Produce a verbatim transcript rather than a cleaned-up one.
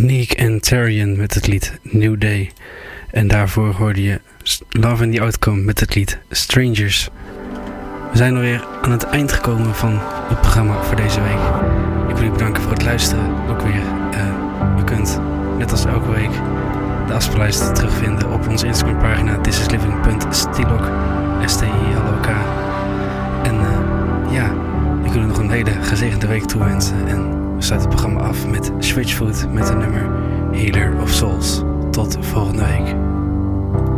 Neek en Tarian met het lied New Day. En daarvoor hoorde je Love and the Outcome met het lied Strangers. We zijn alweer aan het eind gekomen van het programma voor deze week. Ik wil u bedanken voor het luisteren. Ook weer, uh, u kunt, net als elke week, de afspeellijst terugvinden op onze Instagram pagina thisisliving punt stilok, S T I L O K. En uh, ja, ik wil u nog een hele gezegende week toewensen. En we sluiten het programma af met Switchfoot met het nummer Healer of Souls. Tot volgende week.